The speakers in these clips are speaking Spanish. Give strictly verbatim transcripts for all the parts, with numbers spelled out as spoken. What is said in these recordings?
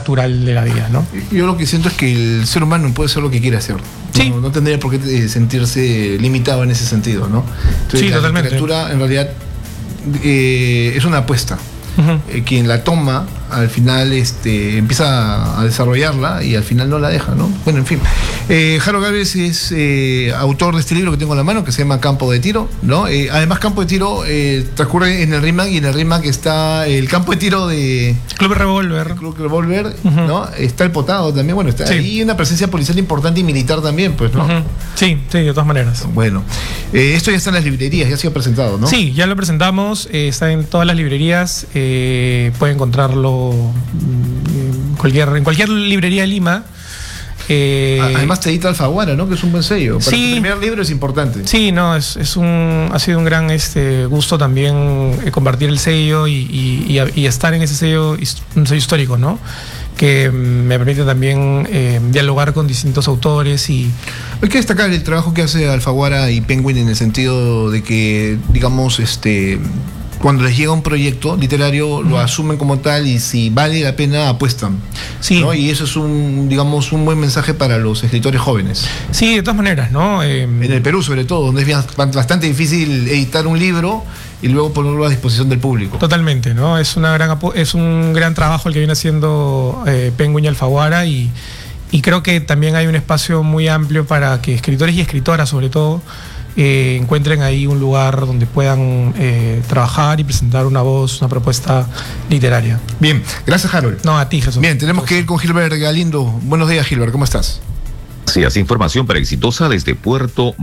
natural de la vida, ¿no? Yo lo que siento es que el ser humano puede hacer lo que quiere hacer. Sí. No, no tendría por qué sentirse limitado en ese sentido, ¿no? Entonces, sí, la totalmente. literatura en realidad eh, es una apuesta. Uh-huh. Eh, quien la toma al final este, empieza a desarrollarla y al final no la deja, ¿no? Bueno, en fin. Eh, Jaro Gálvez es eh, autor de este libro que tengo en la mano, que se llama Campo de Tiro, ¿no? Eh, además, Campo de Tiro eh, transcurre en el RIMAC, y en el RIMAC está el campo de tiro de Club Revólver. Club Revólver, uh-huh. ¿no? Está el Potado también, bueno, está sí. ahí una presencia policial importante y militar también, pues, ¿no? Uh-huh. Sí, sí, de todas maneras. Bueno, eh, esto ya está en las librerías, ya ha sido presentado, ¿no? Sí, ya lo presentamos, eh, está en todas las librerías, eh, puede encontrarlo en cualquier, en cualquier librería de Lima. Eh, Además te edita Alfaguara, ¿no? Que es un buen sello. Para sí, tu primer libro es importante. Sí, no, es, es un, ha sido un gran este, gusto también eh, compartir el sello y, y, y, y estar en ese sello, un sello histórico, ¿no? Que me permite también eh, dialogar con distintos autores y... Hay que destacar el trabajo que hace Alfaguara y Penguin en el sentido de que, digamos, este... cuando les llega un proyecto literario, lo asumen como tal y si vale la pena apuestan. Sí. ¿no? Y eso es un, digamos, un buen mensaje para los escritores jóvenes. Sí, de todas maneras, ¿no? Eh, en el Perú, sobre todo, donde es bastante difícil editar un libro y luego ponerlo a disposición del público. Totalmente, ¿no? Es una gran es un gran trabajo el que viene haciendo eh, Penguin y Alfaguara y, y creo que también hay un espacio muy amplio para que escritores y escritoras, sobre todo, Eh, encuentren ahí un lugar donde puedan eh, trabajar y presentar una voz, una propuesta literaria. Bien, gracias, Harold. No, a ti, Jesús. Bien, tenemos que ir con Gilbert Galindo. Buenos días, Gilbert, ¿cómo estás? Sí, hace información para Exitosa desde Puerto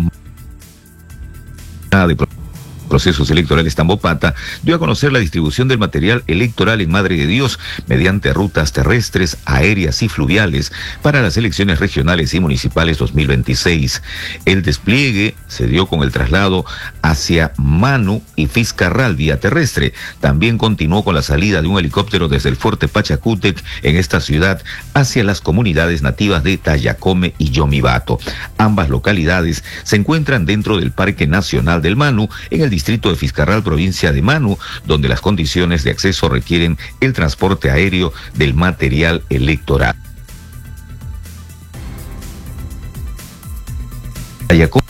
de Procesos Electorales Tambopata, dio a conocer la distribución del material electoral en Madre de Dios mediante rutas terrestres, aéreas y fluviales para las elecciones regionales y municipales dos mil veintiséis. El despliegue se dio con el traslado hacia Manu y Fiscarral vía terrestre. También continuó con la salida de un helicóptero desde el Fuerte Pachacútec en esta ciudad hacia las comunidades nativas de Tayacome y Yomibato. Ambas localidades se encuentran dentro del Parque Nacional del Manu, en el distrito de Fiscarral, provincia de Manu, donde las condiciones de acceso requieren el transporte aéreo del material electoral. Tayacome